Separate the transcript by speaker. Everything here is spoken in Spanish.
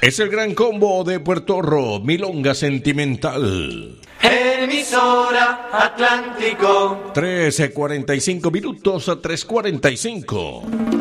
Speaker 1: Es el gran combo de Puerto Rico, Milonga Sentimental.
Speaker 2: Emisora Atlántico.
Speaker 1: 13:45 minutos a 3:45.